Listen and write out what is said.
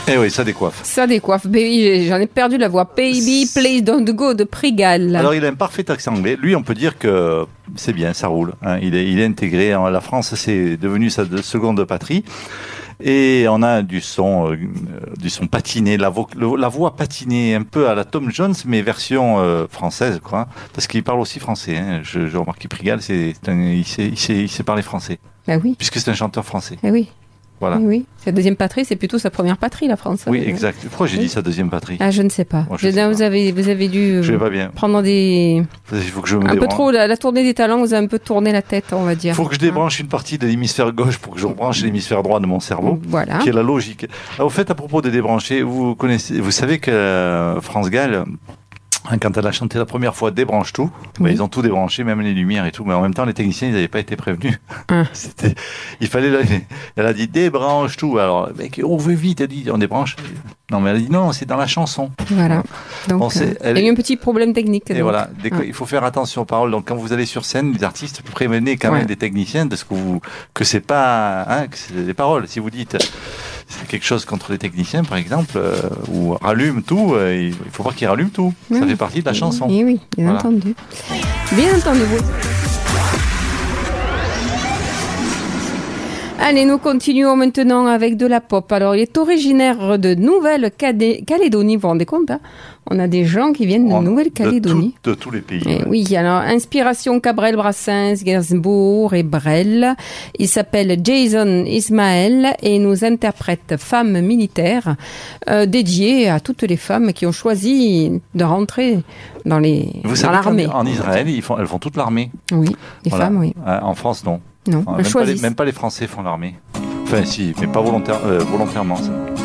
Eh oui, ça décoiffe. Ça décoiffe. Baby, j'en ai perdu la voix. Baby, please don't go de Prigal. Alors, il a un parfait accent anglais. Lui, on peut dire que c'est bien, ça roule. Hein. Il est intégré. La France, c'est devenu sa seconde patrie. Et on a du son patiné, la voix patinée, un peu à la Tom Jones, mais version française, quoi. Parce qu'il parle aussi français. Hein. Je remarque que Prigal, il sait parler français. Ah oui. Puisque c'est un chanteur français. Ah oui. Voilà. Oui. Sa deuxième patrie, c'est plutôt sa première patrie, la France. Oui, exact. Pourquoi j'ai dit sa deuxième patrie? Ah, je ne sais pas. Moi, vous avez dû je vais pas bien. prendre il faut que je me un débranche. peu trop la tournée des talents, vous avez un peu tourné la tête, on va dire. Il faut que je débranche une partie de l'hémisphère gauche pour que je rebranche l'hémisphère droit de mon cerveau, voilà. qui est la logique. Alors, au fait, à propos de débrancher, vous savez que France Gall, quand elle a chanté la première fois Débranche tout, oui. Ils ont tout débranché, même les lumières et tout, mais en même temps les techniciens ils n'avaient pas été prévenus. Elle a dit débranche tout, alors mec, on veut vite, elle dit on débranche. Non mais elle a dit non, c'est dans la chanson. Voilà. Donc il y a eu un petit problème technique. Et voilà, il faut faire attention aux paroles. Donc quand vous allez sur scène, les artistes, prévenez quand même des techniciens de que c'est pas que c'est des paroles. Si vous dites c'est quelque chose contre les techniciens, par exemple, ou rallume tout, il faut pas qu'ils rallument tout. Ça fait partie de la chanson. Et oui, bien entendu. Bien entendu. Allez, nous continuons maintenant avec de la pop. Alors, il est originaire de Nouvelle-Calédonie, vous vous rendez compte, hein? On a des gens qui viennent de Nouvelle-Calédonie. De tous les pays. Et oui, alors, inspiration Cabrel, Brassens, Gainsbourg et Brel. Il s'appelle Jason Ismaël et nous interprète Femme militaire, dédiée à toutes les femmes qui ont choisi de rentrer dans l'armée. En Israël, elles font toute l'armée. Oui, les femmes, oui. En France, non. Non, même pas les Français font l'armée. Enfin, si, mais pas volontairement. Ça.